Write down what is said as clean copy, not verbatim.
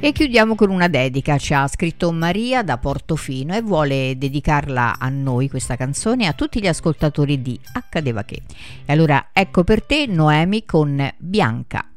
E chiudiamo con una dedica. Ci ha scritto Maria da Portofino e vuole dedicarla a noi questa canzone e a tutti gli ascoltatori di Accadeva Che. E allora ecco per te Noemi con Bianca.